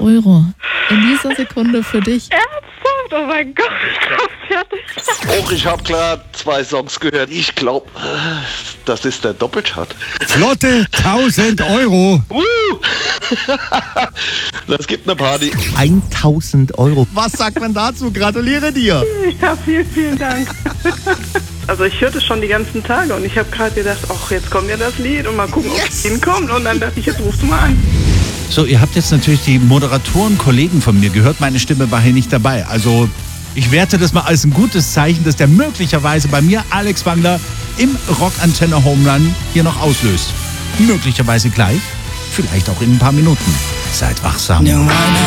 Euro in dieser Sekunde für dich. Ernsthaft? Oh mein Gott, ich bin fertig. Och, ich habe gerade 2 Songs gehört. Ich glaube, das ist der Doppelchart. Flotte 1000 Euro. Das gibt eine Party. 1000 Euro. Was sagt man dazu? Gratuliere dir. Ja, vielen, vielen Dank. Also ich hörte schon die ganzen Tage und ich habe gerade gedacht, ach, jetzt kommt ja das Lied und mal gucken, ob es hinkommt. Und dann dachte ich, jetzt rufst du mal an. So, ihr habt jetzt natürlich die Moderatoren, Kollegen von mir gehört. Meine Stimme war hier nicht dabei. Also ich werte das mal als ein gutes Zeichen, dass der möglicherweise bei mir Alex Wangler im Rockantenne Home Run hier noch auslöst. Möglicherweise gleich, vielleicht auch in ein paar Minuten. Seid wachsam.